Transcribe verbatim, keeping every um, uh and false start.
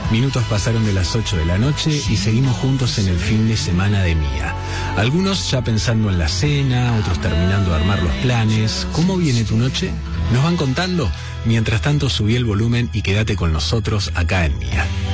Minutos pasaron de las ocho de la noche y seguimos juntos en el fin de semana de Mía. Algunos ya pensando en la cena, otros terminando de armar los planes. ¿Cómo viene tu noche? ¿Nos van contando? Mientras tanto, subí el volumen y quédate con nosotros acá en Mía.